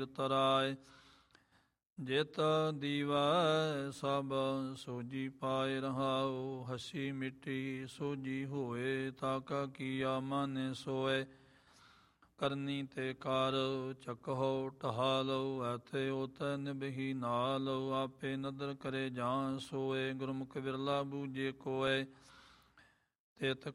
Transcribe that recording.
ਤਰਾਏ। ਜਿਤ ਦੀਵੈ ਸਭ ਸੋਜੀ ਪਾਏ ਰਹਾਉ। ਹਸੀ ਮਿੱਟੀ ਸੋਜੀ ਹੋਏ ਤਾ ਕਾ ਕੀਆ ਮਨ ਸੋਏ। ਕਰਨੀ ਤੇ ਕਾਰ ਚੱਕਹੋ ਟਹਾਲੋ। ਐਥੇ ਓਤੈ ਨਿਭੀ ਨਾਲੋ। ਆਪੇ ਨਦਰ ਕਰੇ ਜਾਂ ਸੋਏ। ਗੁਰਮੁਖ ਵਿਰਲਾ ਬੂਝੇ ਕੋਏ। ਤਿਤ